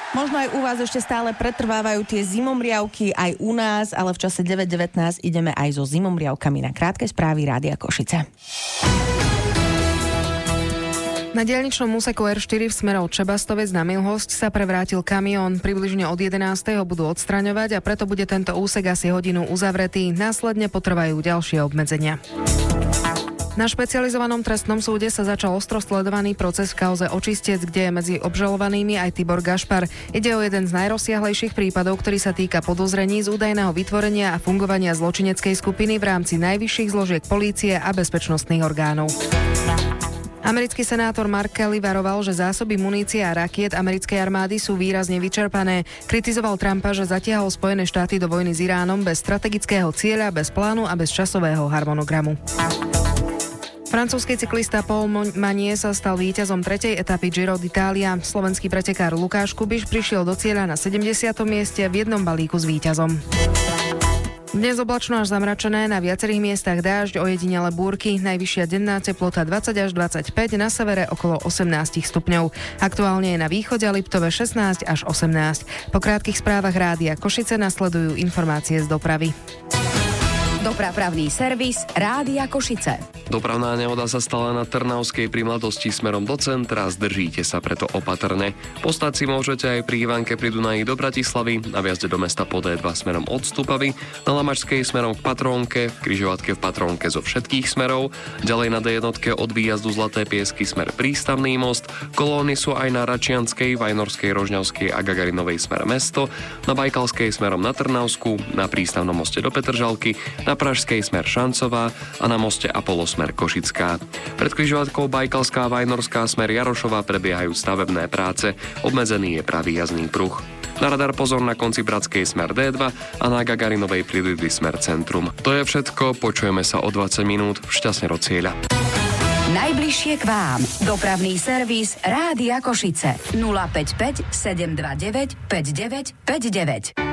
Možno aj u vás ešte stále pretrvávajú tie zimomriavky, aj u nás, ale v čase 9.19 ideme aj so zimomriavkami na krátke správy Rádia Košice. Na diaľničnom úseku R4 v smere od Čebastovec na Milhosť sa prevrátil kamión. Približne od 11. budú odstraňovať a preto bude tento úsek asi hodinu uzavretý. Následne potrvajú ďalšie obmedzenia. Na špecializovanom trestnom súde sa začal ostro sledovaný proces v kauze Očistec, kde je medzi obžalovanými aj Tibor Gašpar. Ide o jeden z najrozsiahlejších prípadov, ktorý sa týka podozrení z údajného vytvorenia a fungovania zločineckej skupiny v rámci najvyšších zložiek polície a bezpečnostných orgánov. Americký senátor Mark Kelly varoval, že zásoby munície a rakiet americkej armády sú výrazne vyčerpané. Kritizoval Trumpa, že zatiahol Spojené štáty do vojny s Iránom bez strategického cieľa, bez plánu a bez časového harmonogramu. Francúzsky cyklista Paul Magnier sa stal víťazom 3. etapy Giro d'Italia. Slovenský pretekár Lukáš Kubiš prišiel do cieľa na 70. mieste v jednom balíku s víťazom. Dnes oblačno až zamračené, na viacerých miestach dážď, ojedinele búrky, najvyššia denná teplota 20 až 25, na severe okolo 18 stupňov. Aktuálne je na východe Liptove 16 až 18. Po krátkych správach Rádia Košice nasledujú informácie z dopravy. Dopravný servis Rádia Košice. Dopravná nehoda sa stala na Trnavskej pri Mladosti smerom do centra, zdržíte sa preto opatrne. Postať si môžete aj pri Ivanke pri Dunaji do Bratislavy, na vjazde do mesta po D2 smerom od Stupavy, na Lamačskej smerom k Patrónke, v križovatke v Patrónke zo všetkých smerov, ďalej na D1 od výjazdu Zlaté Piesky smer Prístavný most, kolóny sú aj na Račianskej, Vajnorskej, Rožňavskej a Gagarinovej smer mesto, na Bajkalskej smerom na Trnavsku, na Prístavnom moste do Petržalky, na Pražskej smer Šancová a na moste Apollo smer Košická. Pred križovatkou Bajkalská a Vajnorská smer Jarošova prebiehajú stavebné práce, obmedzený je pravý jazdný pruh. Na radar pozor na konci Bratskej smer D2 a na Gagarinovej pri Lidli smer Centrum. To je všetko, počujeme sa o 20 minút šťastne do cieľa. Najbližšie k vám. Dopravný servis Rádia Košice 055 729 5959.